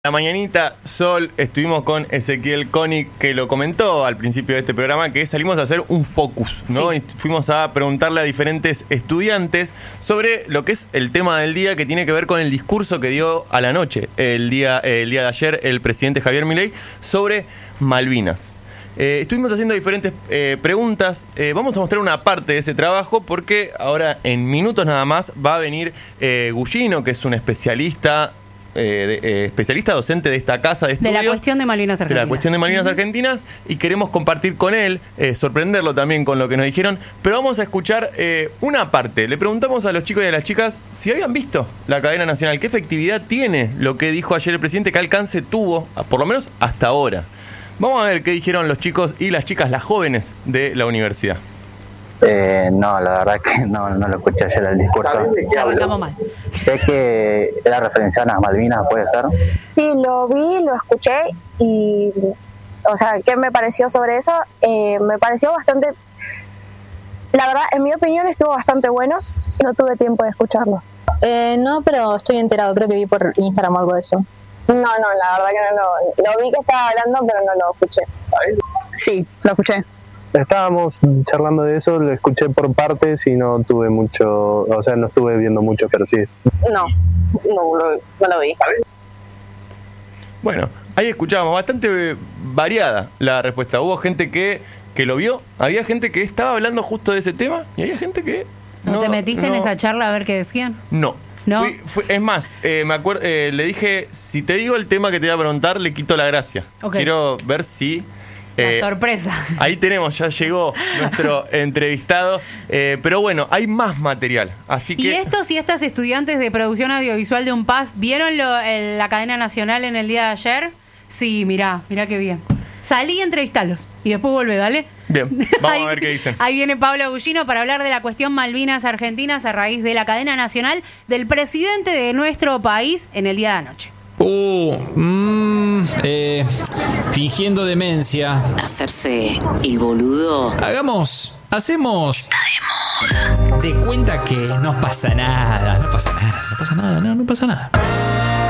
La mañanita, Sol, estuvimos con Ezequiel Koenig, que lo comentó al principio de este programa, que salimos a hacer un focus, ¿no? Sí. Y fuimos a preguntarle a diferentes estudiantes sobre lo que es el tema del día, que tiene que ver con el discurso que dio a la noche, el día de ayer, el presidente Javier Milei, sobre Malvinas. Estuvimos haciendo diferentes preguntas. Vamos a mostrar una parte de ese trabajo porque ahora en minutos nada más va a venir Gugino, que es un especialista docente de esta casa de estudios. De la cuestión de Malvinas Argentinas. De la cuestión de Malvinas Argentinas, y queremos compartir con él, sorprenderlo también con lo que nos dijeron, pero vamos a escuchar una parte. Le preguntamos a los chicos y a las chicas si habían visto la cadena nacional, qué efectividad tiene lo que dijo ayer el presidente, qué alcance tuvo, por lo menos hasta ahora. Vamos a ver qué dijeron los chicos y las chicas, las jóvenes de la universidad. No, la verdad que no lo escuché ayer el discurso. Arrancamos mal. Sé que era referenciado a las Malvinas, ¿puede ser? Sí, lo vi, lo escuché y, o sea, ¿qué me pareció sobre eso? Me pareció bastante, la verdad, en mi opinión estuvo bastante bueno. No tuve tiempo de escucharlo. No, pero estoy enterado, creo que vi por Instagram algo de eso. No, la verdad que no lo vi que estaba hablando, pero no lo escuché. Sí, lo escuché. Estábamos charlando de eso, lo escuché por partes y no tuve mucho, o sea, no estuve viendo mucho, pero sí. No lo vi. Bueno, ahí escuchábamos, bastante variada la respuesta. Hubo gente que lo vio, había gente que estaba hablando justo de ese tema y había gente que... ¿No te metiste en esa charla a ver qué decían? No. ¿No? Es más, me acuerdo, le dije, si te digo el tema que te voy a preguntar, le quito la gracia. Okay. Quiero ver si... sorpresa. Ahí tenemos, ya llegó nuestro entrevistado. Pero bueno, hay más material. Así que... ¿Y estos y estas estudiantes de producción audiovisual de UNPAS vieron la cadena nacional en el día de ayer? Sí, mirá qué bien. Salí y entrevistalos. Y después vuelve, ¿dale? Bien, vamos a ver qué dicen. Ahí viene Pablo Gugino para hablar de la cuestión Malvinas Argentinas a raíz de la cadena nacional del presidente de nuestro país en el día de anoche. Fingiendo demencia. Hacerse el boludo. Hacemos. Está de moda. De cuenta que no pasa nada. No pasa nada.